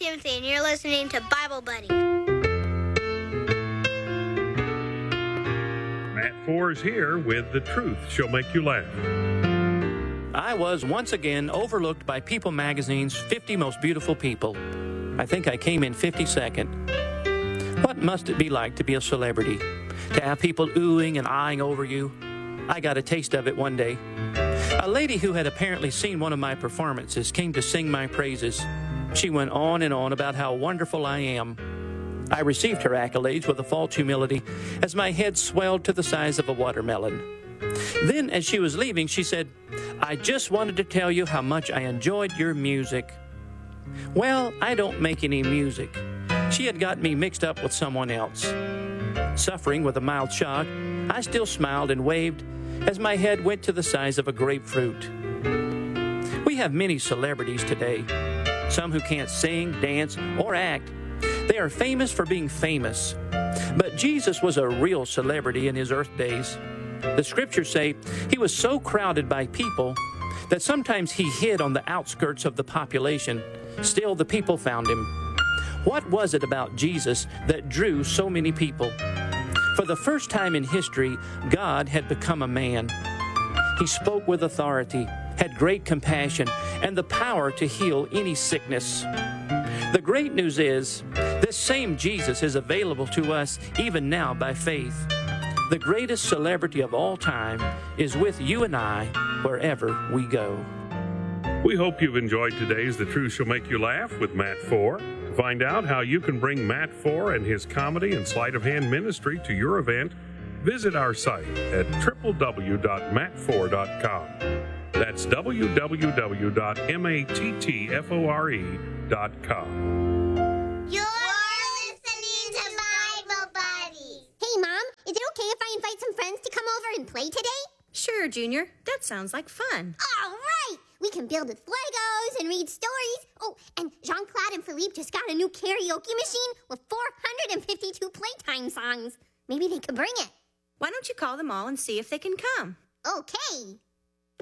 Timothy, and you're listening to Bible Buddy. Matt Four is here with The Truth Shall Make You Laugh. I was once again overlooked by People Magazine's 50 Most Beautiful People. I think I came in 52nd. What must it be like to be a celebrity? To have people oohing and eyeing over you? I got a taste of it one day. A lady who had apparently seen one of my performances came to sing my praises. She went on and on about how wonderful I am. I received her accolades with a false humility as my head swelled to the size of a watermelon. Then, as she was leaving, she said, "I just wanted to tell you how much I enjoyed your music." Well, I don't make any music. She had got me mixed up with someone else. Suffering with a mild shock, I still smiled and waved as my head went to the size of a grapefruit. We have many celebrities today. Some who can't sing, dance, or act. They are famous for being famous. But Jesus was a real celebrity in his earth days. The scriptures say he was so crowded by people that sometimes he hid on the outskirts of the population. Still, the people found him. What was it about Jesus that drew so many people? For the first time in history, God had become a man. He spoke with authority, had great compassion, and the power to heal any sickness. The great news is, this same Jesus is available to us even now by faith. The greatest celebrity of all time is with you and I wherever we go. We hope you've enjoyed today's The Truth Shall Make You Laugh with Matt Four. To find out how you can bring Matt Four and his comedy and sleight of hand ministry to your event, visit our site at www.mattfour.com. That's www.mattfore.com. You're listening to Bible Buddy. Hey, Mom, is it okay if I invite some friends to come over and play today? Sure, Junior. That sounds like fun. All right! We can build with Legos and read stories. Oh, and Jean-Claude and Philippe just got a new karaoke machine with 452 playtime songs. Maybe they could bring it. Why don't you call them all and see if they can come? Okay.